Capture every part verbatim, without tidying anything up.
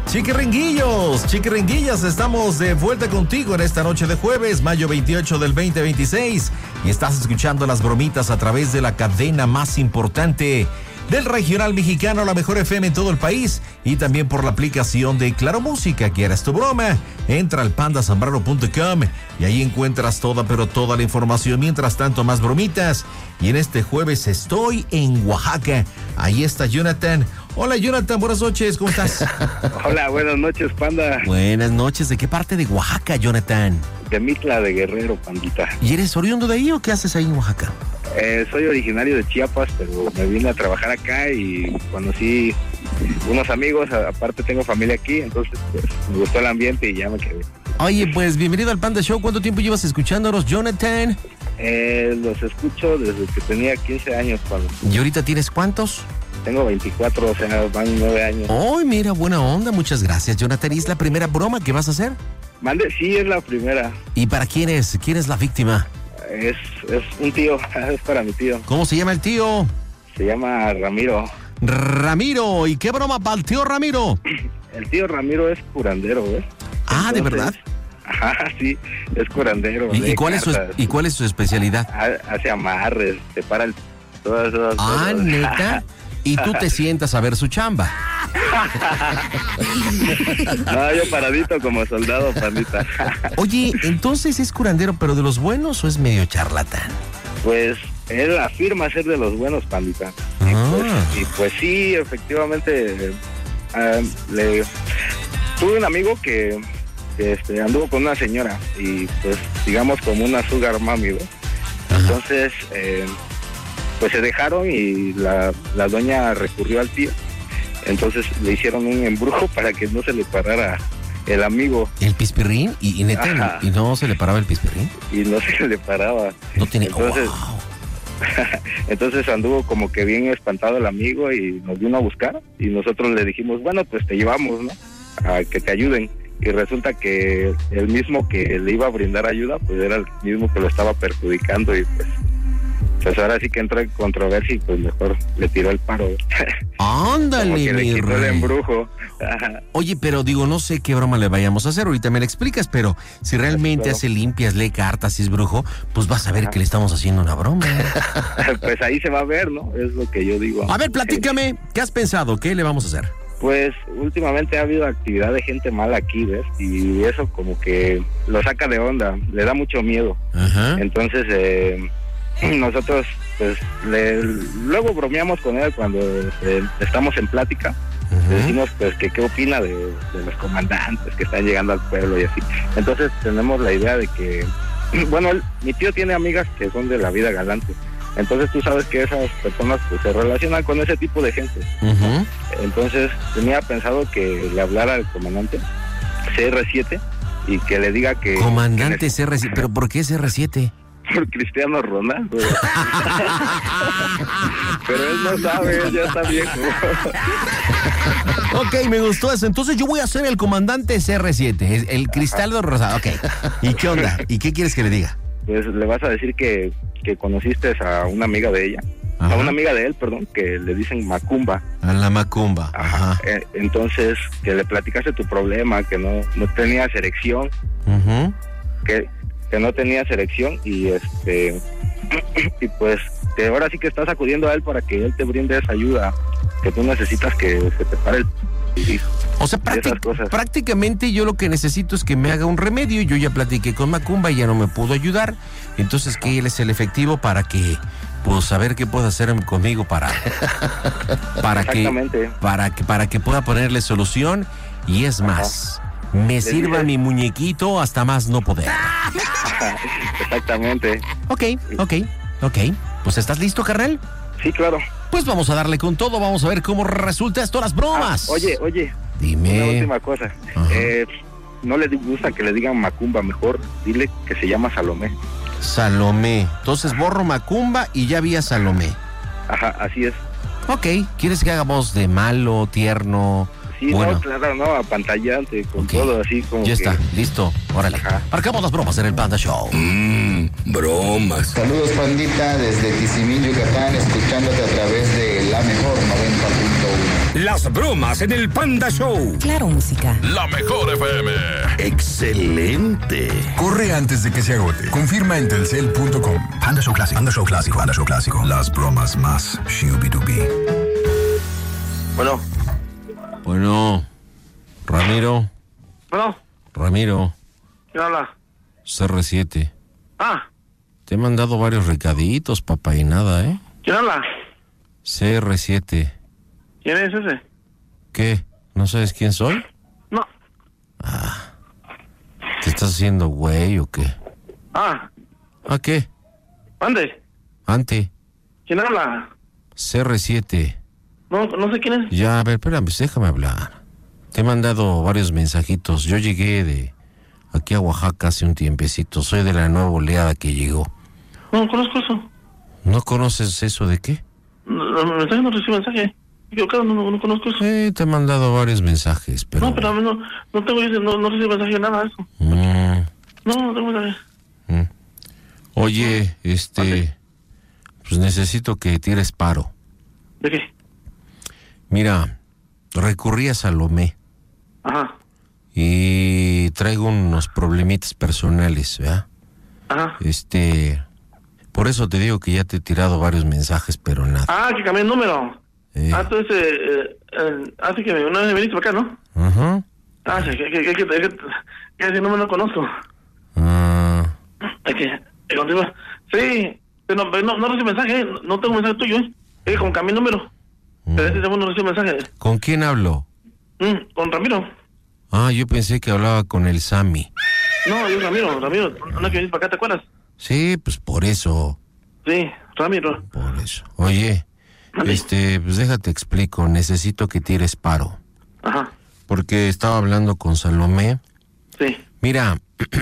Chiquiringuillos, chiquiringuillas, estamos de vuelta contigo en esta noche de jueves, mayo veintiocho del veinte veintiséis, y estás escuchando las bromitas a través de la cadena más importante del regional mexicano, la mejor F M en todo el país, y también por la aplicación de Claro Música. ¿Quieres tu broma? Entra al panda zambrano punto com y ahí encuentras toda, pero toda la información. Mientras tanto, más bromitas. Y en este jueves estoy en Oaxaca. Ahí está Jonathan. Hola Jonathan, buenas noches, ¿cómo estás? Hola, buenas noches, Panda. Buenas noches, ¿de qué parte de Oaxaca, Jonathan? De Mitla de Guerrero, Pandita. ¿Y eres oriundo de ahí o qué haces ahí en Oaxaca? Eh, soy originario de Chiapas, pero me vine a trabajar acá y conocí unos amigos, aparte tengo familia aquí, entonces pues, me gustó el ambiente y ya me quedé. Oye, pues bienvenido al Panda Show. ¿Cuánto tiempo llevas escuchándonos, Jonathan? Eh, los escucho desde que tenía quince años. Cuando... ¿Y ahorita tienes cuántos? Tengo veinticuatro, o sea, van nueve años. ¡Ay, mira, buena onda! Muchas gracias, Jonathan. ¿Y es la primera broma que vas a hacer? Mande, sí, es la primera. ¿Y para quién es? ¿Quién es la víctima? Es, es un tío, es para mi tío. ¿Cómo se llama el tío? Se llama Ramiro. Ramiro, ¿y qué broma para el tío Ramiro? El tío Ramiro es curandero, ¿ves? Ah, Entonces, ¿de verdad? Ajá, sí, es curandero. ¿Y, ¿y, cuál, es su, ¿y cuál es su especialidad? Hace amarres, separa el... Todas esas ah, cosas. ¿neta? Y tú te sientas a ver su chamba. No, yo paradito como soldado, Pandita. Oye, entonces es curandero, pero ¿de los buenos o es medio charlatán? Pues él afirma ser de los buenos, Pandita. Ah. Y, pues, y pues sí, efectivamente, uh, le... tuve un amigo que, que este, anduvo con una señora y pues digamos como una sugar mami, ¿no? Entonces... Eh, pues se dejaron y la, la doña recurrió al tío. Entonces le hicieron un embrujo para que no se le parara el amigo. ¿El pispirrín? ¿Y, y neta, y no se le paraba el pispirrín? Y no se le paraba. No tiene... Entonces, wow. Entonces anduvo como que bien espantado el amigo y nos vino a buscar. Y nosotros le dijimos, bueno, pues te llevamos, ¿no? A que te ayuden. Y resulta que el mismo que le iba a brindar ayuda, pues era el mismo que lo estaba perjudicando y pues... Pues ahora sí que entró en controversia y pues mejor le tiró el paro. Ándale, Como que le mi quitó rey. el embrujo. Oye, pero digo, no sé qué broma le vayamos a hacer, ahorita me la explicas, pero si realmente claro. hace limpias, lee cartas y es brujo, pues vas a ver Ajá. que le estamos haciendo una broma. Pues ahí se va a ver, ¿no? Es lo que yo digo. A ver, platícame, ¿qué has pensado? ¿Qué le vamos a hacer? Pues últimamente ha habido actividad de gente mala aquí, ¿ves? Y eso como que lo saca de onda, le da mucho miedo. Ajá. Entonces, eh... nosotros pues le, luego bromeamos con él cuando eh, estamos en plática. Uh-huh. Le decimos pues que qué opina de, de los comandantes que están llegando al pueblo y así. Entonces tenemos la idea de que bueno, él, mi tío tiene amigas que son de la vida galante. Entonces tú sabes que esas personas pues se relacionan con ese tipo de gente. Uh-huh. Entonces tenía pensado que le hablara al comandante C R siete y que le diga que... Comandante que C R siete, ¿pero por qué C R siete? Por Cristiano Ronaldo. Pero él no sabe, él ya está viejo. Ok, me gustó eso. Entonces yo voy a ser el comandante C R siete, el Cristaldo Rosado. Ok. ¿Y qué onda? ¿Y qué quieres que le diga? Pues le vas a decir que, que conociste a una amiga de ella. Ajá. A una amiga de él, perdón, que le dicen Macumba. A la Macumba. Ajá. Ajá. Eh, entonces, que le platicaste tu problema, que no, no tenías erección. Uh-huh. Que... que no tenías erección y este y pues que ahora sí que estás acudiendo a él para que él te brinde esa ayuda que tú necesitas, que se te pare el y, o sea, práctic- prácticamente yo lo que necesito es que me haga un remedio. Yo ya platiqué con Macumba y ya no me pudo ayudar, entonces que él es el efectivo para que pues saber qué puede hacer conmigo para para que para que para que pueda ponerle solución y es más. Ajá. Me sirva mi muñequito hasta más no poder. Exactamente. Ok, ok, ok. Pues ¿estás listo, carnal? Sí, claro. Pues vamos a darle con todo, vamos a ver cómo resulta esto las bromas. Ah, oye, oye. Dime. Una última cosa. Eh, no le gusta que le digan Macumba, mejor dile que se llama Salomé. Salomé. Entonces borro Macumba y ya vi a Salomé. Ajá, así es. Ok, ¿quieres que haga voz de malo, tierno? Sí, bueno. no, claro, no, apantallante, con okay. todo así como ya que... está, listo, órale. Ajá. Marcamos las bromas en el Panda Show. Mmm, bromas. Saludos, pandita, desde Tizimín, Yucatán, escuchándote a través de La Mejor noventa punto uno. Las bromas en el Panda Show. Claro, música. La mejor F M. Excelente. Corre antes de que se agote. Confirma en telcel punto com. Panda Show Clásico. Panda Show Clásico. Panda Show Clásico. Las bromas más shooby-dooby. Bueno. Bueno, Ramiro. Bueno. Ramiro. ¿Quién habla? C R siete. Ah. Te he mandado varios recaditos, papá, y nada, ¿eh? ¿Quién habla? C R siete. ¿Quién es ese? ¿Qué? ¿No sabes quién soy? No. Ah. ¿Te estás haciendo güey o qué? Ah. ¿A qué? ¿Dónde? Ante. ¿Quién habla? C R siete. No, no sé quién es. Ya, a ver, espérame, déjame hablar. Te he mandado varios mensajitos. Yo llegué de aquí a Oaxaca hace un tiempecito. Soy de la nueva oleada que llegó. No, conozco eso. ¿No conoces eso de qué? No, no, mensaje no recibo mensaje. Equivocado, no, no, no conozco eso. Eh, te he mandado varios mensajes, pero... No, pero a mí no, no tengo, no, no recibo mensaje de nada de eso. Mm, No, no tengo mensaje. mm. Oye, este... Okay. Pues necesito que tires paro. ¿De qué? Mira, recurrí a Salomé. Ajá. Y traigo unos problemitas personales, ¿verdad? Ajá. Este... Por eso te digo que ya te he tirado varios mensajes, pero nada. Ah, que cambié el número. Eh. Ah, entonces, eh, eh, así que una vez viniste para acá, ¿no? Ajá. Ah, sí, que, que, que, que, que, que ese número no conozco. Ah, Es que, que continúa. Sí, pero no, no, no recibo mensaje, ¿eh? No tengo mensaje tuyo, ¿eh? Es que con cambié el número. mm. Pero ese teléfono no recibo mensaje. ¿Con quién hablo? Mm, con Ramiro. Ah, yo pensé que hablaba con el Sammy. No, yo Ramiro, Ramiro. No es que viniste para acá, ¿te acuerdas? Sí, pues por eso. Sí, Ramiro. Por eso. Oye, Mande. este, pues déjate explico. Necesito que tires paro. Ajá, Porque estaba hablando con Salomé. sí. Mira,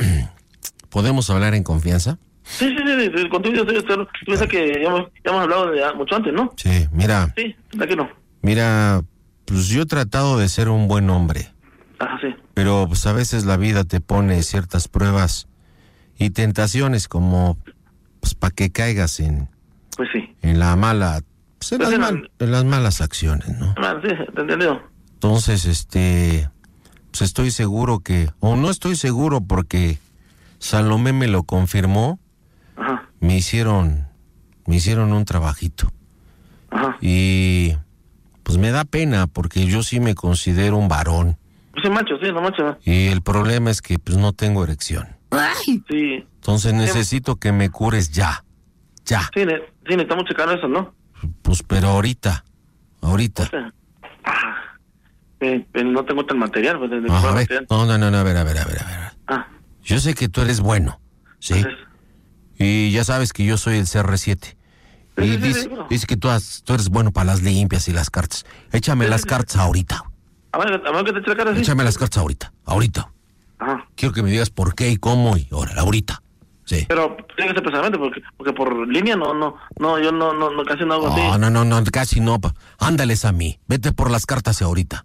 ¿podemos hablar en confianza? Sí, sí, sí, sí, contigo yo estoy, estoy, tú piensas que ya hemos, ya hemos hablado de mucho antes, ¿no? Sí, mira, Sí, aquí no. mira, pues yo he tratado de ser un buen hombre. Ajá, sí. Pero pues a veces la vida te pone ciertas pruebas y tentaciones como pues para que caigas en, Pues sí. en la mala, pues, en, Pues las en la- mal- en las malas acciones, ¿no? Ah, sí, te he entendido. Entonces, este, pues estoy seguro que, o no estoy seguro porque Salomé me lo confirmó, Ajá, me hicieron, me hicieron un trabajito ajá. y pues me da pena porque yo sí me considero un varón Pues sí, macho, sí, no macho. y el problema es que pues no tengo erección. Sí, Entonces necesito que me cures ya, ya, sí, ne- sí, necesitamos checar eso, ¿no? pues pero ahorita, ahorita. O sea, ah, eh, eh, no tengo tal material, pues, de, de Ah, comprar a ver, material. no, no, no, no, a ver, a ver, a ver, a ver. Ah, Yo sé que tú eres bueno, ¿sí? entonces, Y ya sabes que yo soy el C R siete. Sí, Y sí, sí, dice, seguro. dice que tú, has- tú eres bueno para las limpias y las cartas. Échame Sí, las sí, sí. cartas ahorita. a ver, a ver que te eche la cara así. Échame las cartas ahorita, ahorita. Ajá. Quiero que me digas por qué y cómo y ahora, ahorita. Sí. Pero tiene que ser personalmente, porque, porque por línea no, no, no, yo no, no, no casi no hago así. No, no, no, no, casi no. pa- Ándales a mí. Vete por las cartas ahorita.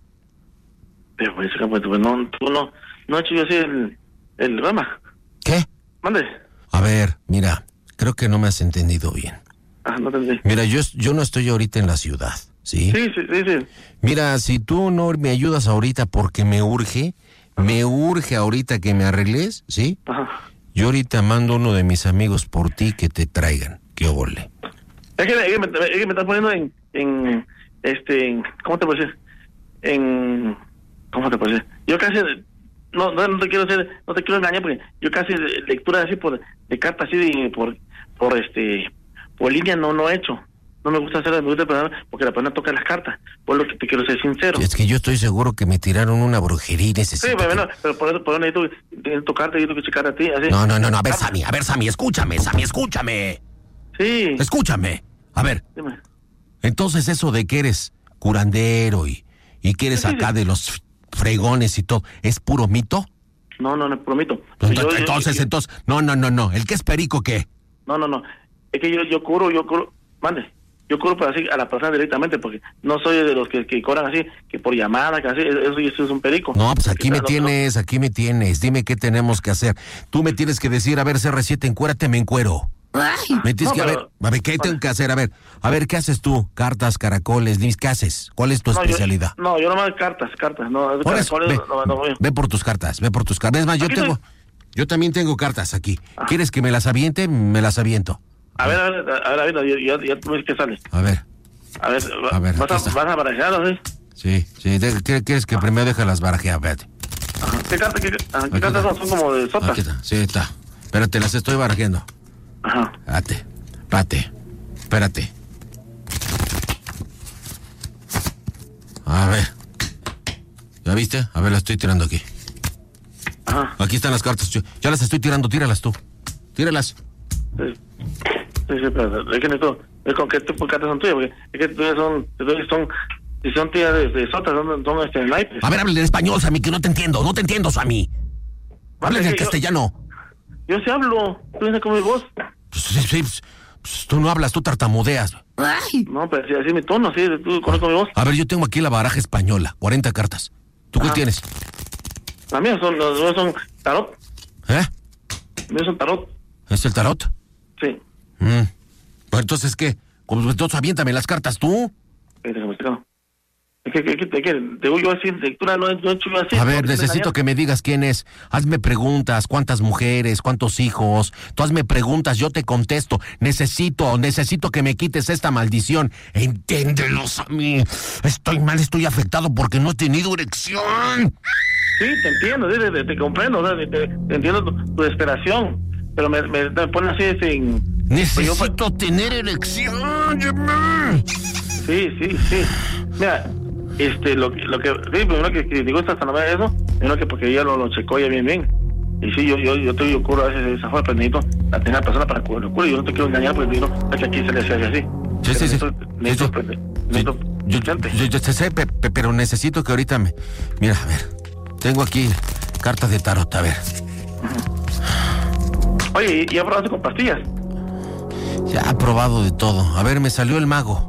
Pero pues, pues, pues, no, tú no, no he hecho yo así el, el rama. ¿Qué? Mande. A ver, mira, creo que no me has entendido bien. Ah, no te entendí. Mira, yo, yo no estoy ahorita en la ciudad, ¿sí? Sí, sí, sí, sí. Mira, si tú no me ayudas ahorita porque me urge, me urge ahorita que me arregles, ¿sí? Ajá. Yo ahorita mando uno de mis amigos por ti que te traigan. ¡Qué óvole! Es que, es que, me, es que me estás poniendo en, en, este, en, ¿cómo te puedo decir? En, ¿cómo te puedo decir? Yo casi, no, no, no te quiero hacer, no te quiero engañar porque yo casi de- lectura así por, de cartas así de, por, por este, por línea no, no he hecho. No me gusta hacer, me gusta personal porque la persona toca las cartas. Por lo que te quiero ser sincero. Es que yo estoy seguro que me tiraron una brujería y necesito... Sí, pero, que- bueno, pero por eso, por eso necesito, necesito tocarte, necesito que checar a ti, así. No, no, no, no, a ver, Sammy, a ver, Sammy, escúchame, Sammy, escúchame. Sí, Escúchame. A ver, dime. entonces eso de que eres curandero y, y que eres Sí, sí, acá sí. de los fregones y todo, ¿es puro mito? No, no, no, prometo. Entonces, Yo- yo- entonces, yo- entonces, no, no, no, no, ¿el que es perico qué? No, no, no. Es que yo, yo curo, yo curo, mande. Yo curo para así a la persona directamente porque no soy de los que, que cobran así, que por llamada, que así, eso, eso es un perico. No, pues aquí Que me no, no, tienes, aquí me tienes. Dime qué tenemos que hacer. Tú me tienes que decir, a ver, C R siete, encuérate, me encuero. Ay, me tienes no, que, a ver, pero- a ver, ¿qué tengo que hacer? A ver, a ver, ¿qué haces tú? Cartas, caracoles, Liz, ¿qué haces? ¿Cuál es tu No, yo- especialidad? no, yo nomás cartas, cartas, no, Por eso, caracoles, ve, no, no, no, ve por tus cartas, ve por tus cartas. Es más, yo Aquí tengo, estoy. yo también tengo cartas aquí. ¿Quieres que me las aviente? Me las aviento. A ver, a ver, a ver, a ver, ya, ya, ya tú ves que sale. A ver, A ver, A ver, vas, aquí a, está. vas a barajar, ¿sí? sí, sí. de- ¿qué- ¿Quieres que primero deje las barajeas? Vete. Ajá. ¿Qué cartas, qué, ajá, ¿qué Aquí cartas está. son? Son como de sotas. Aquí está, sí, está. Espérate, las estoy barajeando. Ajá. Espérate, espérate, espérate. A ver. ¿Ya viste? A ver, las estoy tirando aquí. Ajá. Aquí están las cartas. Yo- ya las estoy tirando, tíralas tú. Tíralas. Sí, sí, sí, pero es que necesito, es con qué tipo de cartas son tuyas, porque es que tuyas son, tuyas son, si son tuyas de, de sotas, son, son este, naipes. A ver, háblale en español, Sammy, que no te entiendo. No te entiendo, Sammy. Háblale en Es que yo- castellano. Yo sí hablo, tú vienes con mi voz. Pues, sí, sí, pues, pues, tú no hablas, tú tartamudeas. No, pero si así mi tono, sí, tú conozco mi voz. A ver, yo tengo aquí la baraja española, cuarenta cartas. ¿Tú qué Ajá. tienes? Las mías son, las mías son tarot, ¿Eh? las mías son tarot, ¿Es el tarot? sí. Mm. Pues entonces, ¿qué? Pues entonces aviéntame las cartas tú. Eh, déjame explicar. Es que, que, que, que, te digo yo así, lectura no, no he hecho yo así. A ver, porque necesito me que me digas quién es. Hazme preguntas, cuántas mujeres, cuántos hijos. Tú hazme preguntas, yo te contesto. Necesito, necesito que me quites esta maldición. Entiéndelos a mí. Estoy mal, estoy afectado porque no he tenido erección. Sí, te entiendo, sí, te, te, te comprendo, o sea, te, te- te entiendo tu, tu desesperación, pero me, me, me pone así sin... Necesito tener erección. Jimmy. Sí, sí, sí. Mira, este, lo, que- lo que... Sí, primero que, que digo esta no me eso, primero que porque ella lo, lo checó ya bien, bien. Y sí, yo yo yo te yo curo a veces esa forma, pero necesito la tener la persona para cubrir el culo. Yo no te quiero engañar porque digo, es que aquí se le hace así. Sí, Pero sí, sí. necesito- Necesito... Sí, pues, Yo, necesito yo, gente. yo, yo te sé, pe- pe- pero necesito que ahorita me... Mira, a ver. Tengo aquí cartas de tarot, a ver. Oye, ¿y ya probaste con pastillas? Ya he probado de todo. A ver, me salió el mago.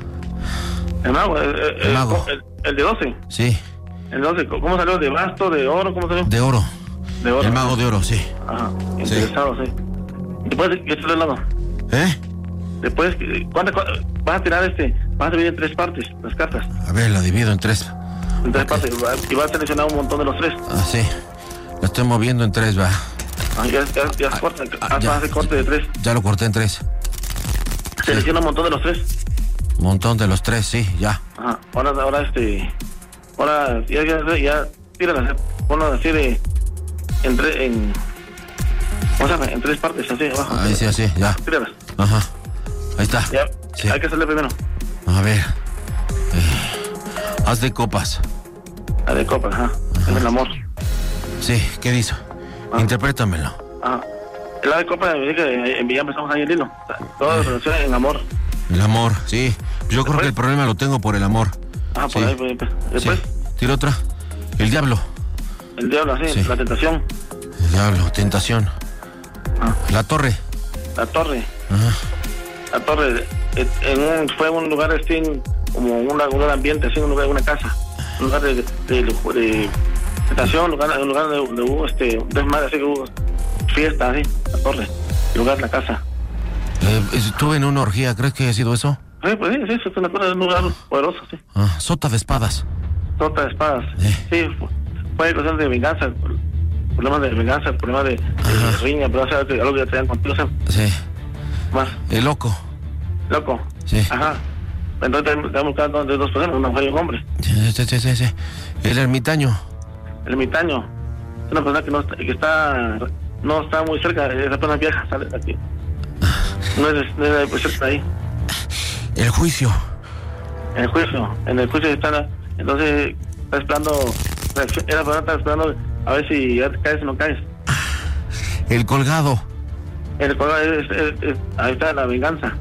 El mago, el, el, El mago. el, el de doce. Sí, El doce, ¿cómo salió? ¿De basto, de oro? ¿Cómo salió? de oro. De oro. El mago de oro, sí. Ajá, interesado, sí. Después, ¿qué te lado? ¿Eh? Después, ¿cuántas cu- vas a tirar este? Vas a dividir en tres partes, las cartas. A ver, la divido en tres. En tres Ok. partes, y va- y vas a seleccionar un montón de los tres. Ah, sí. La estoy moviendo en tres, va. Ah, ya, ya, ya corta, ah, haz, ya. haz el corte de tres. Ya lo corté en tres. Selecciona un montón de los tres. Montón de los tres, sí, ya. Ajá, ahora, ahora este, ahora, ya, ya, ya, tíralas, ponlo así de, en tres, en, ¿cómo se llama? En tres partes, así, abajo. Ahí sí, así, ya. Tíralas, Ajá. Ahí está. ya, Sí. hay que hacerle primero. A ver. Eh, haz de copas. La de copa, ajá, es el amor. Sí, ¿qué dice? Ah. Interprétamelo. Ajá. El lado de copa, me dice que en ya empezamos ahí el hilo. O sea, todo relaciona en amor. El amor, sí. Yo creo que el problema lo tengo por el amor. Ah, por Sí. ahí, pues, después, Sí. Tira otra. El diablo. el diablo, así, Sí. la tentación, El diablo, tentación. Ah. La torre. la torre, Ajá. la torre, eh, en un, fue un lugar así, como un lugar, un lugar ambiente, así, un lugar, una casa, un lugar de, de, de, de tentación, un lugar, un lugar de, de hubo, este, un desmadre, así que hubo fiesta, así, la torre, el lugar, la casa. Eh, estuve en una orgía, ¿crees que haya sido eso? Sí, pues sí, sí, es una cosa, es un lugar poderoso, sí. Ah, sota de espadas. Tota de espadas. Eh. Sí, fu- fue cuestión de venganza, problemas de venganza, problemas de, de Ajá. riña, pero o sea, que algo que ya traían contigo, o sea, Sí. más El loco. loco. Sí. Ajá. Entonces estamos buscando de dos personas, una mujer y un hombre. Sí, sí, sí, sí, sí. El ermitaño. El ermitaño es una persona que no está, que está no está muy cerca, esa persona viaja, sale de aquí. No es, no es pues, cerca de ahí. El juicio. En el juicio, en el juicio está, entonces está esperando, esa persona está esperando a ver si ya caes o no caes. El colgado. El color es, es- es- ahí está la venganza,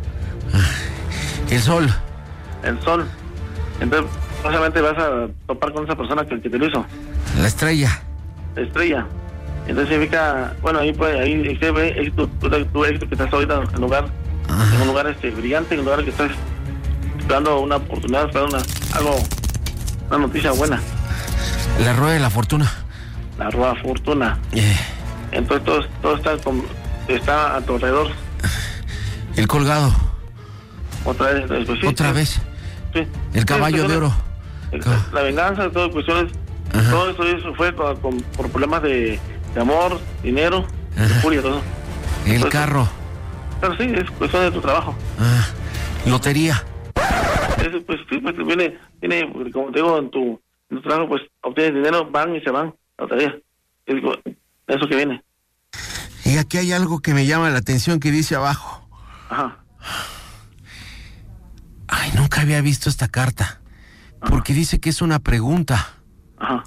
El sol. el sol. Entonces, básicamente vas a topar con esa persona que, que te lo hizo, La estrella. la estrella. Entonces significa, bueno, ahí puede, ahí se ve éxito, tu, tu éxito que estás ahorita en un lugar, en un lugar este brillante, en un lugar que estás esperando una oportunidad, esperando una, algo, una noticia buena, La rueda de la fortuna. la rueda fortuna. Eh, Entonces todo, todo está, con- está a tu alrededor. El colgado. Otra vez. Pues, sí, Otra sí. vez. Sí. El caballo Sí, de oro. el- la venganza, todo cuestiones. Ajá. Todo eso, eso fue con, con- por problemas de, de amor, dinero, de Ajá. furia, todo. El Pues, carro. Claro, sí, es cuestión de tu trabajo. Ah, lotería. Eso, pues sí, pues viene, viene, como te digo, en tu, en tu trabajo, pues obtienes dinero, van y se van, la tarea. Es digo, eso que viene. Y aquí hay algo que me llama la atención que dice abajo. Ajá. Ay, nunca había visto esta carta. Porque dice que es una pregunta. Ajá.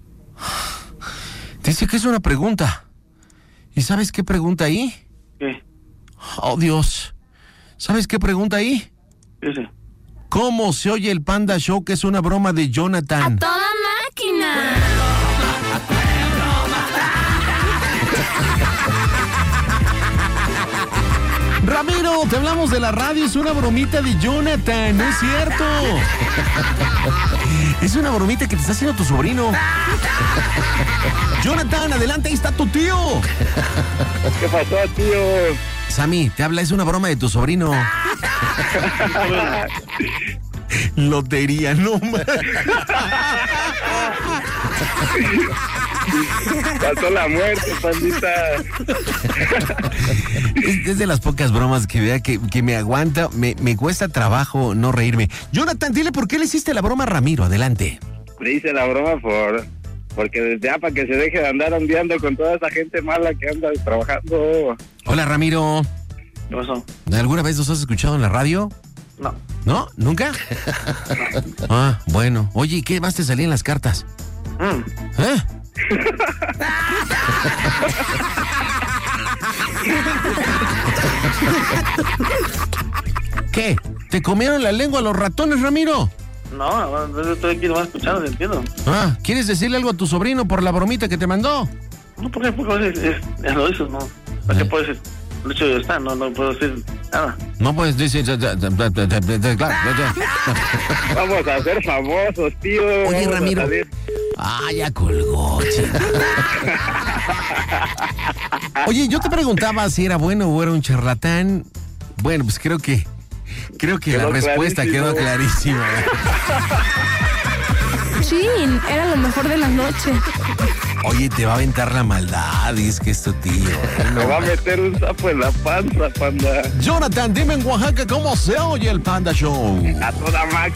Dice que es una pregunta. ¿Y sabes qué pregunta ahí? ¿Qué? Oh, Dios. ¿Sabes qué pregunta ahí? ¿Qué dice? ¿Cómo se oye el Panda Show, que es una broma de Jonathan? ¡Toda máquina! Ramiro, te hablamos de la radio, es una bromita de Jonathan, no es cierto. Es una bromita que te está haciendo tu sobrino. Jonathan, adelante, ahí está tu tío. ¿Qué pasó, tío? Sammy, te habla, es una broma de tu sobrino. Lotería, no más. Pasó la muerte, pandita. Es, es de las pocas bromas que vea que, que me aguanta, me, me cuesta trabajo no reírme. Jonathan, dile por qué le hiciste la broma a Ramiro, adelante. Le hice la broma por... Porque desde ya para que se deje de andar ondeando con toda esa gente mala que anda trabajando. Hola, Ramiro. ¿Qué pasó? ¿Alguna vez nos has escuchado en la radio? No. ¿No? ¿Nunca? Ah, bueno. Oye, ¿y qué más te salía en las cartas? Mm. ¿Eh? ¿Qué? ¿Te comieron la lengua los ratones, Ramiro? No, no, estoy aquí nomás escuchando, te entiendo. Ah, ¿quieres decirle algo a tu sobrino por la bromita que te mandó? No, ¿por qué? Porque es, es, es lo hizo, ¿no? ¿Para qué puedo decir? El hecho de estar, no, no puedo decir nada. No puedes decir... Vamos a ser famosos, tío. Oye, Vamos a Ramiro. salir. Ah, ya colgó, chico. Oye, yo te preguntaba si era bueno o era un charlatán. Bueno, pues creo que... Creo que Quedó la respuesta clarísimo. quedó clarísima. Chin, era lo mejor de la noche. Oye, te va a aventar la maldad, y es que es tu tío. ¿eh? Me va a meter un sapo en la panza, panda. Jonathan, dime en Oaxaca cómo se oye el Panda Show. A toda máquina.